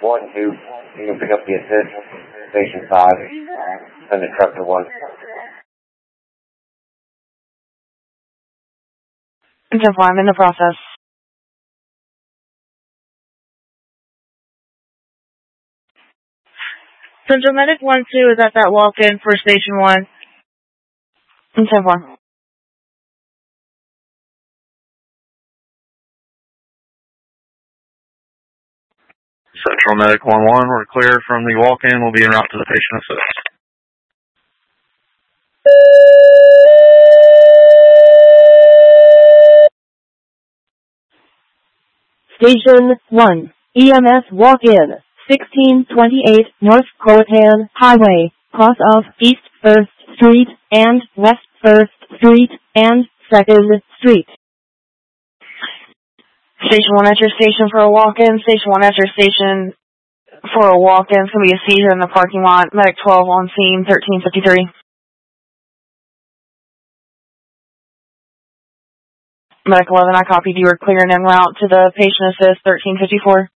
1-2. You can pick up the assist. Station 5. Send the truck to 1. I'm in the process. Central Medic 1-2 is at that walk-in for Station 1. 10-4. Central Medic 1-1, we're clear from the walk-in. We'll be en route to the patient assist. Station 1, EMS walk-in, 1628 North Croatan Highway, cross of East 1st Street and West 1st Street and 2nd Street. Station 1 at your station for a walk-in. Station 1 at your station for a walk-in. It's going to be a seizure in the parking lot. Medic 12 on scene, 1353. Medic 11, I copied. You were clear and en route to the patient assist, 1354.